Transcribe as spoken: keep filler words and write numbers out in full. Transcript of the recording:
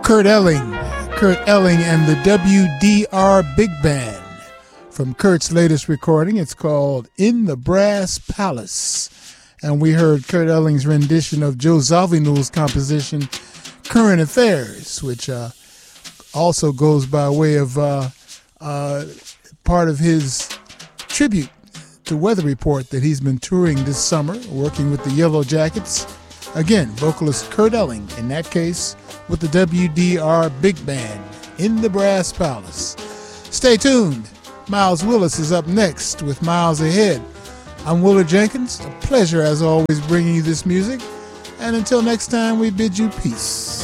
Kurt Elling. Kurt Elling and the W D R Big Band. From Kurt's latest recording, it's called In the Brass Palace. And we heard Kurt Elling's rendition of Joe Zawinul's composition, Current Affairs, which uh, also goes by way of uh, uh, part of his tribute to Weather Report that he's been touring this summer, working with the Yellow Jackets. Again, vocalist Kurt Elling, in that case, with the W D R Big Band, In the Brass Palace. Stay tuned. Miles Willis is up next with Miles Ahead. I'm Willard Jenkins. A pleasure, as always, bringing you this music. And until next time, we bid you peace.